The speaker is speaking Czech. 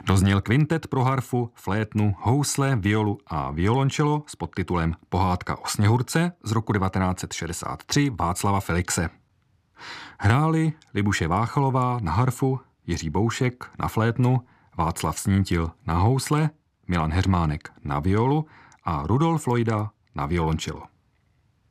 Dozněl kvintet pro harfu, flétnu, housle, violu a violončelo s podtitulem Pohádka o Sněhurce z roku 1963 Václava Felixe. Hráli Libuše Váchalová na harfu, Jiří Boušek na flétnu, Václav Snítil na housle, Milan Heřmánek na violu a Rudolf Lojda na violončelo.